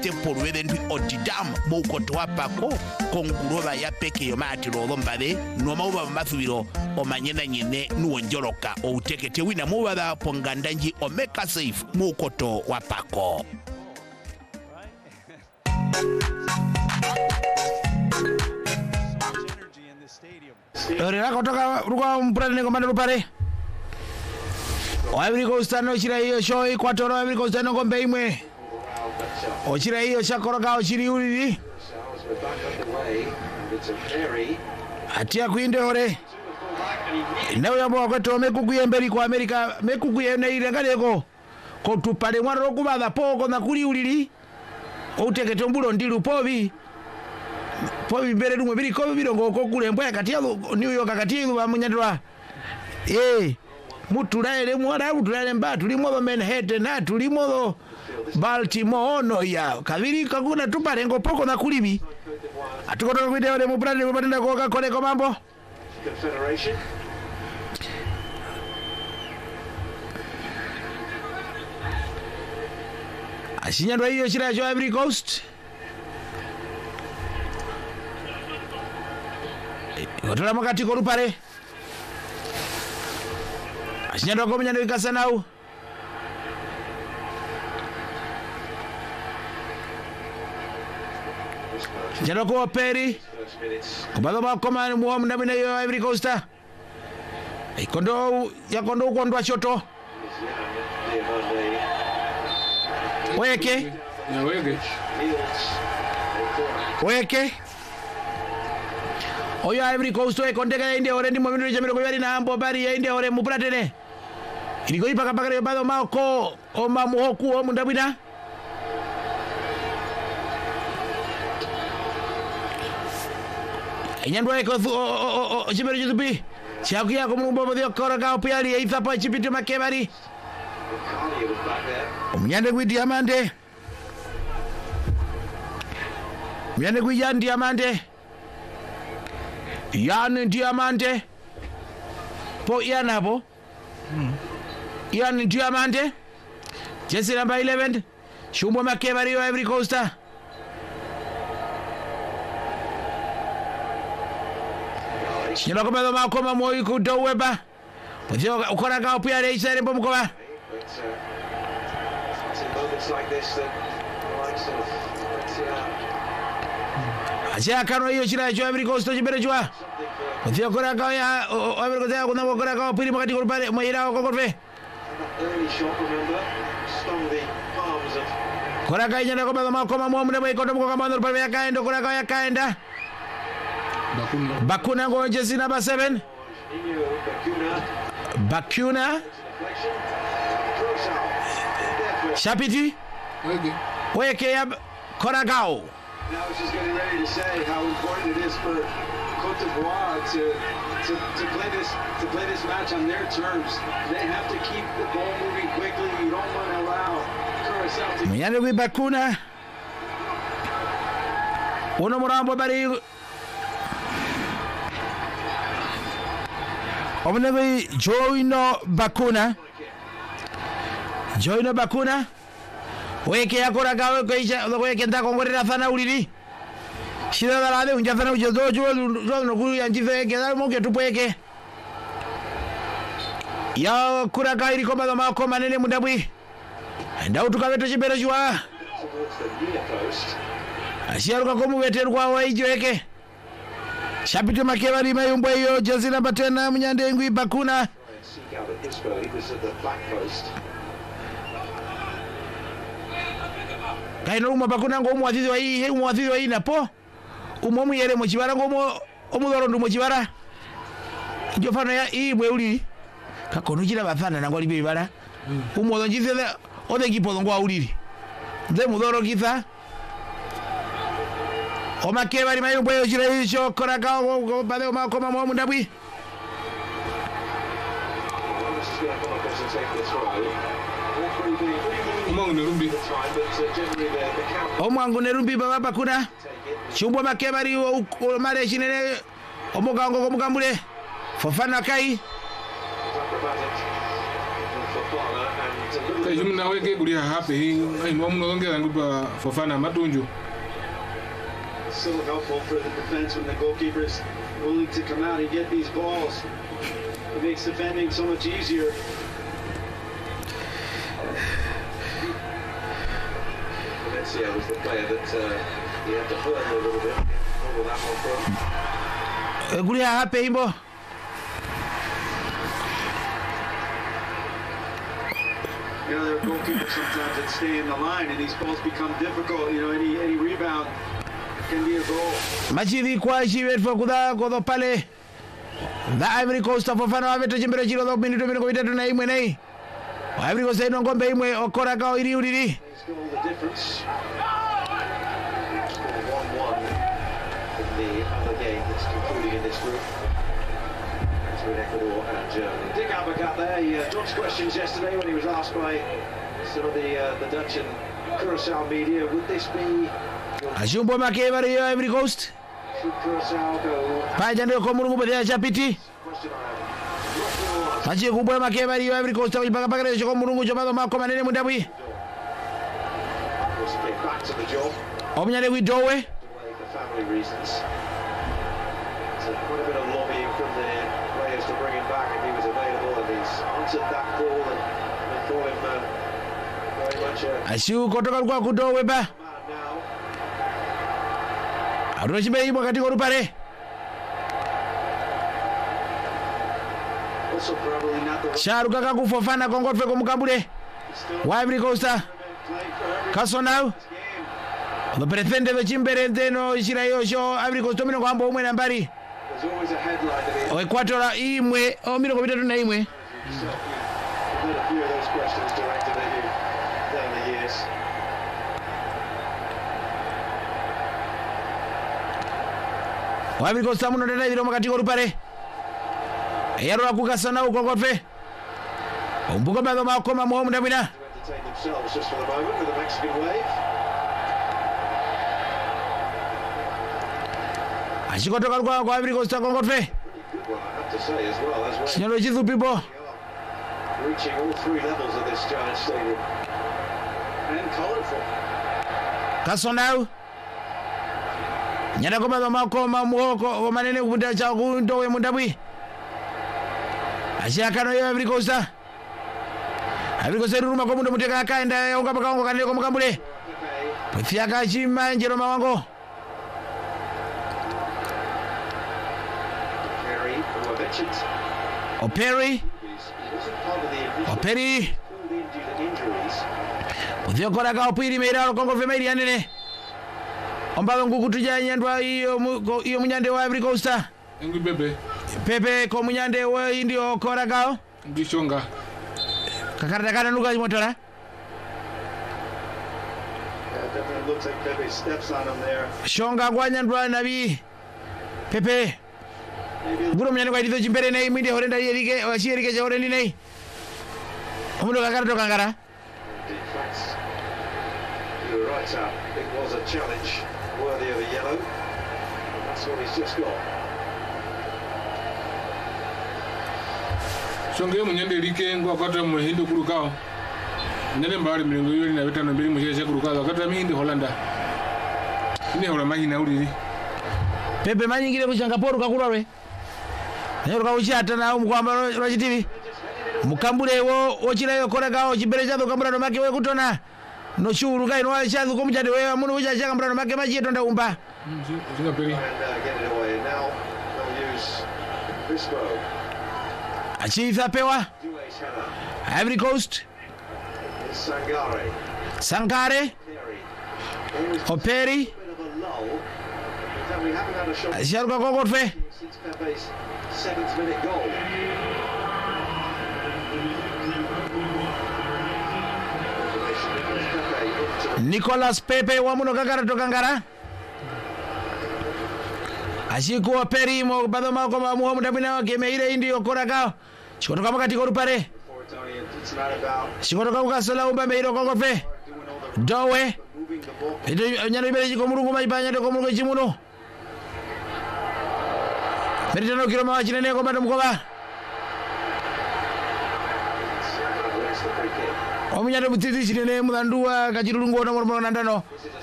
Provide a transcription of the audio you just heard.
te porwede ndwi odidam moukoto wapako konguroba ya peke yo matiro lombade no mauba mathubiro omanyena nyene nuonjoroka outekete wina mubada pongandanji omeka safe moukoto wapako. Orera kutoka ruko mpurani komanda rupare. Ivory Coast no chira hiyo show ikwatoro Ivory Coast no kombe imwe. Ochira hiyo shakoroka ochiri uriri. Atia kuinde ore. Nawe yabo kweto mekuguyemberi kwa America mekuguyene ile ngaleko. Ko tupale mwaro kubatha poko na kuli uriri. Outekete mbulo ndilu pobi. Pobi bere rumwe biri ko birongo ko kulembwa kati ya New York kati ya bamunyandwa. Mutulaele mwara mutulaele mba tulimo Manhattan na tulimo Baltimore no ya kabiri kakuna tuparengo poko na kulibi atukotoka video le mubrande mubanda koka kole ko mambo Confederation ashinyandwa hiyo shira ya Ivory Coast kotola makati ko rupare ashinyandwa ko munyando ikasanau Jalo ko Perry kubalo ba komani muom ndabina yo Ivory Coast kondo kondwa choto weke oyo Ivory Coast kondeka inde ore ndi momino jamiro ko yari na ambo bari inde ore mupratene iliko ipaka pakare bado mako o mamuhoku o mundabina Enyandwa eko chibero chitupi chakuya ko mumbo modio koroka opyali eitapa chipite makebari Omnyande kwi diamante Myande kwi yan diamante Yan diamante Po yana po Yan diamante Jesse number 11 Shumbo makebari yo Ivory Coast Nyalo komado makoma moi kudo weba. Podio ukora ka opia le isere bomkoba. Asia kano hiyo chira jo Ivory Coast jibere jwa. Podio ukora ka ya Ivory Coast ya kuna ukora ka opiri makati kurpare moira ko korfe. Kora ka nyalo komado makoma mo mne mai kondo mko kama ndo pale yakaenda kora ka yakaenda. Bakuna go jersey number 7. Bakuna. Shapiti. Weke ya Koragao. Now she's getting ready to say how important it is for Cote d'Ivoire to play this match on their terms. They have to keep the ball moving quickly. You don't want to allow Curacao to. Mnyane wi Bakuna. Uno murambo bari Omenewe Joino Bakuna weke yakora gawe koisha weke ndako ngorera sana uliri shira dalade unja sana ujojo no kuru yanjive ke dal mo ke tupweke ya kura gairi koma do mako manene mundabwi nda utukaveto chibero jwa ashiaruka komu veterwa waijweke Shapito makebari mayumbo yo jersey number 10 Mnyande ngwi Bakuna Kaino uma Bakuna ngo umwazizi wa hii umwazizi wa hii napo umomu yere mochibara ngo omudoro ndu mochibara njo fana ya hii bweuli kakonujira bafana nango libi bara umodon jize ode gipo ngo auliri nze mudoro kitha Omakebari mayumbo yo jira hicho koraka bade makoma mo mundabwi Omwangu nerumbi baba Bakuna Chumbo makebari mare chinene omugango ko mugambule Fofana kai Jumna weke kulia happy ino mnongera nguba Fofana Matunju. So helpful for the defense when the goalkeeper is willing to come out and get these balls. It makes defending so much easier. Valencia was the player that he had to hurt a little bit. Over that one from. Kulia hape himbo. You know, there are goalkeepers sometimes that stay in the line and these balls become difficult. You know, any rebound can be a goal. Machidi kwa chivet fokuda kodo pale. The Ivory Coast Fofana waveto chimbere chiro do minuto minko bitatu na imwe nei. Ivory Coast ino ngombe imwe okora kao iri uriri. They score the difference. 1-1 in the other game that's concluding in this group between Ecuador and Germany. Dick Advocaat there, he dodged questions yesterday when he was asked by some of the Dutch and Curaçao media, would this be... Ashumbo makeva rio Ivory Coast. Should Curaçao go... Paja ndio komurungu bade chapiti. Question I have. Machi kubwa makeva rio Ivory Coast mpaka paka leo komurungu chobado makoma nene mundabwi. Let's get back to the job. Omnyane widowe. Away for family reasons. So quite a bit of lobbying from the players to bring him back if he was available, and he's answered that call and thought him very much a Ashu kotoka kwa kudowe ba. man now. Arochibe ibo katika rupare. Also probably not the Sharuka kaku Fofana kongotwe komukambule. still Ivory Coast. playing for every Kasonau. game. The pretende vechimbere ndeno ishirayo sho Ivory Coast omino kwambo umwe nambari. There's always a headline that he Equatora imwe omino bitatu na imwe. You've had a few of those questions directed at you down the years. Ivory Coast amuno ndena idiro makatiko rupare. Eyaro akukasana ukongotwe. Ombuko bado makoma mu ndabina. To entertain themselves just for the moment with a Mexican wave. Ashikotoka kwa Ivory Coast kongotwe. Pretty good one, I have to say, as well. Sinyalo chizu people. Reaching all three levels of this giant stadium. And colourful. Kasonau. Nyana koma makoma muoko manene kubunda cha kundowe mundabwi. Ashakano yo Ivory Coast. Ivory Coast ruma kwa mundo muteka akaenda yonga pakango kanele kwa mukambule. Pfiaka chima njero mawango. Perry, who I mentioned, Operi. he wasn't part of the initial Operi. called in due to injuries. Uthio kora ka opiri meira kongo femeri anene. Omba ngukutuja nyandwa iyo munyande wa Ivory Coast. Engui bebe. Pepe ko munyande wa indio kora kao. Ngishonga. Kakarata kana nuka motora. Definitely looks like Pepe steps on him there. Shonga kwa nyandwa nabi. Pepe. Maybe Guru munyande kwa idito chimbere nei minde horenda yerike washirike cha horendi nei. Omundo kakarata kangara. in fact, you were right, Sam. It was a challenge worthy of a yellow. And that's what he's just got. Songe munyande like ngwa kwata muhindo kurukao. Nyande mbali milingo yori na vitano mbili musheshe kurukao kwata mihindi Holanda. Ini hola mahina uli. Pepe manyingire kuchanga poru kakulore. Nero kauchata na umukwamba rochi TV. Mukambule wo chirayo kora kao chibere chado kambura make we kutona. No shuru kai no chado komujade we amunu uja chaka kambura make maji tonda umba. Singa peri. And get it away. Now they'll use Bispo. Achiza pewa. Due's header. Ivory Coast. It's Sangare. Sankare. Perry. There is Operi. a bit of a lull. In fact, we haven't had a shot Sharuka kongotwe. since Pepe's 7th minute goal. Nicolas Pepe wa muno kakara to kangara. Ashikuwa Peri mo bado mako mu ndabina gemeire indio kora kao. Chikotoka makati korupare. It's not about Chikotoka ukasala umba meiro kongotwe. doing all the Dowe. moving the ball. Ito nyano ibere chiko murungu maipanya to komurungu chimuno. Meritano kilo mawa chinene ko bado mkoba. Where's the free kick? omunyate mutiti chinene muthandua kachirulungu ona moromoro na ndano